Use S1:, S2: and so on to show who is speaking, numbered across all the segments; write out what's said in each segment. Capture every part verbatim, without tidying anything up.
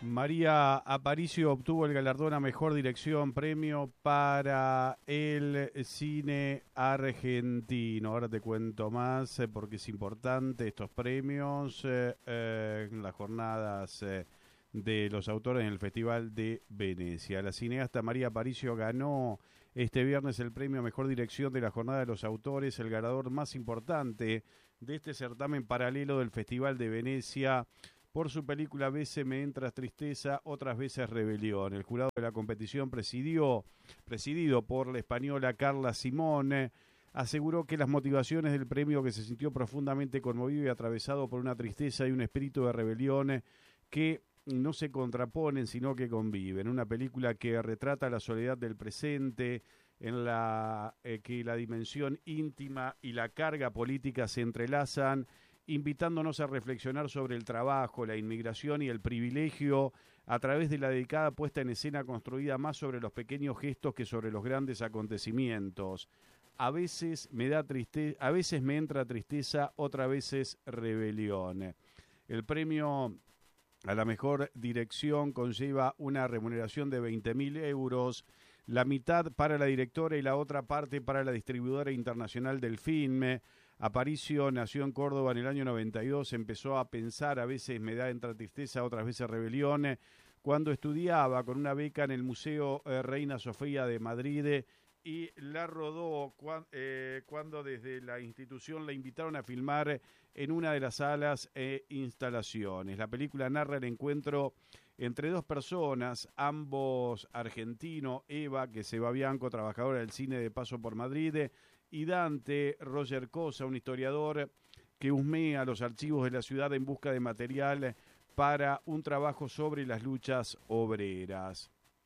S1: María Aparicio obtuvo el galardón a Mejor Dirección, premio para el cine argentino. Ahora te cuento más eh, porque es importante estos premios eh, eh, en las jornadas eh, de los autores en el Festival de Venecia. La cineasta María Aparicio ganó este viernes el premio a Mejor Dirección de la Jornada de los Autores, el ganador más importante de este certamen paralelo del Festival de Venecia, por su película A veces me entra tristeza, otras veces rebelión. El jurado de la competición presidió, presidido por la española Carla Simón, aseguró que las motivaciones del premio, que se sintió profundamente conmovido y atravesado por una tristeza y un espíritu de rebelión que no se contraponen, sino que conviven. Una película que retrata la soledad del presente, en la eh, que la dimensión íntima y la carga política se entrelazan, invitándonos a reflexionar sobre el trabajo, la inmigración y el privilegio a través de la dedicada puesta en escena construida más sobre los pequeños gestos que sobre los grandes acontecimientos. A veces me da triste, a veces me entra tristeza, otras veces rebelión. El premio a la mejor dirección conlleva una remuneración de veinte mil euros, la mitad para la directora y la otra parte para la distribuidora internacional del filme. Aparicio nació en Córdoba en el año noventa y dos, empezó a pensar, a veces me da entre tristeza, otras veces rebelión, cuando estudiaba con una beca en el Museo eh, Reina Sofía de Madrid, y la rodó cuan, eh, cuando desde la institución la invitaron a filmar en una de las salas e instalaciones. La película narra el encuentro entre dos personas, ambos argentinos, Eva, que se va Bianco, trabajadora del cine de paso por Madrid, y Dante Roger Cosa, un historiador que husmea los archivos de la ciudad en busca de material para un trabajo sobre las luchas obreras.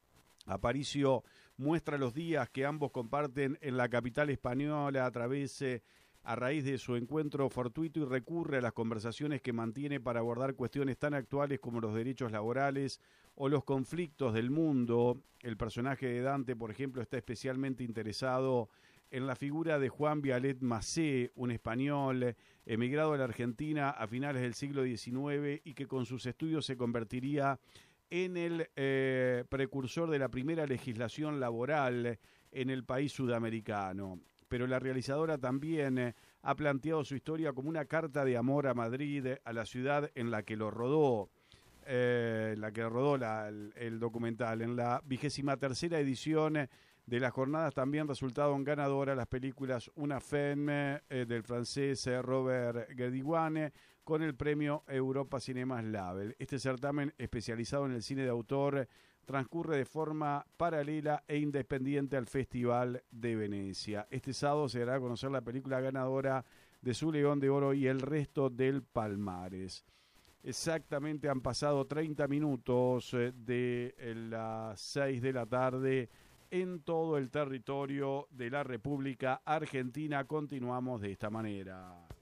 S1: Aparicio muestra los días que ambos comparten en la capital española a través, eh, a raíz de su encuentro fortuito, y recurre a las conversaciones que mantiene para abordar cuestiones tan actuales como los derechos laborales o los conflictos del mundo. El personaje de Dante, por ejemplo, está especialmente interesado en la figura de Juan Vialet Macé, un español emigrado a la Argentina a finales del siglo diecinueve y que con sus estudios se convertiría en el eh, precursor de la primera legislación laboral en el país sudamericano. Pero la realizadora también eh, ha planteado su historia como una carta de amor a Madrid, a la ciudad en la que lo rodó, eh, la que rodó la, el, el documental. En la vigésima tercera edición de las jornadas también resultaron ganadoras las películas Una Femme eh, del francés eh, Robert Guédiguian, con el premio Europa Cinemas Label. Este certamen, especializado en el cine de autor, transcurre de forma paralela e independiente al Festival de Venecia. Este sábado se dará a conocer la película ganadora de su León de Oro y el resto del palmares. Exactamente han pasado treinta minutos de las seis de la tarde en todo el territorio de la República Argentina. Continuamos de esta manera.